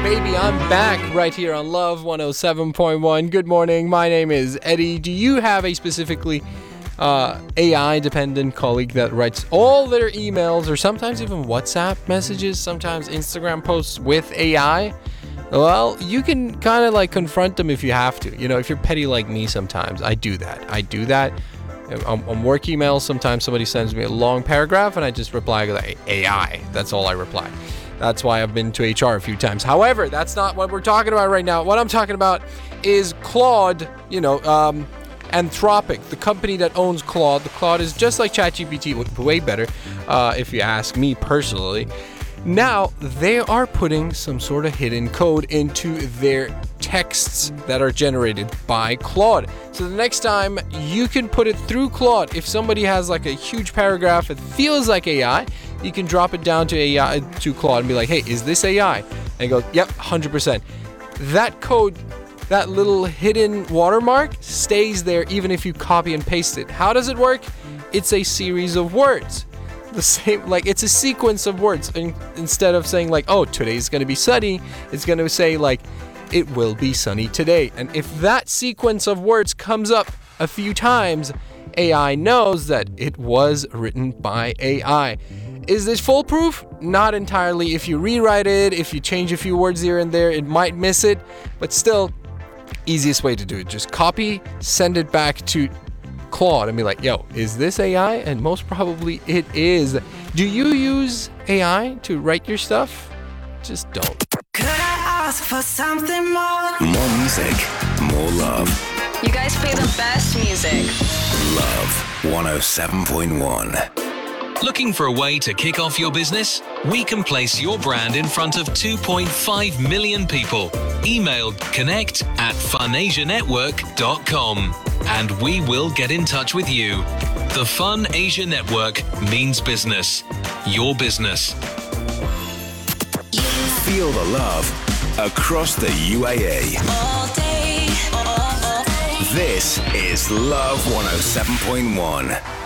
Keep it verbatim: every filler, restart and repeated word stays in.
baby, I'm back right here on Love one oh seven point one. Good morning, my name is Eddie. Do you have a specifically uh, A I-dependent colleague that writes all their emails or sometimes even WhatsApp messages, sometimes Instagram posts with A I? Well, you can kind of like confront them if you have to. You know, if you're petty like me sometimes, I do that. I do that. On, on work emails, sometimes somebody sends me a long paragraph and I just reply like A I. That's all I reply. That's why I've been to H R a few times. However, that's not what we're talking about right now. What I'm talking about is Claude, you know, um, Anthropic, the company that owns Claude. The Claude is just like ChatGPT, way better, uh, if you ask me personally. Now, they are putting some sort of hidden code into their texts that are generated by Claude. So the next time you can put it through Claude, if somebody has like a huge paragraph, it feels like A I, you can drop it down to A I, to Claude and be like, hey, is this A I? And it goes, yep, one hundred percent. That code, that little hidden watermark stays there even if you copy and paste it. How does it work? It's a series of words. The same, like it's a sequence of words. In, instead of saying like, oh, today's going to be sunny, it's going to say like, it will be sunny today. And if that sequence of words comes up a few times, A I knows that it was written by A I. Is this foolproof? Not entirely. If you rewrite it, if you change a few words here and there, it might miss it, but still, easiest way to do it. Just copy, send it back to Claude and be like, yo, is this A I? And most probably it is. Do you use A I to write your stuff? Just don't. Could I ask for something more? More music, more love. You guys play the best music. Love one oh seven point one. Looking for a way to kick off your business? We can place your brand in front of two point five million people. Email connect at funasia network dot com and we will get in touch with you. The Fun Asia Network means business. Your business. Feel the love across the U A E. All day, all day. This is Love one oh seven point one.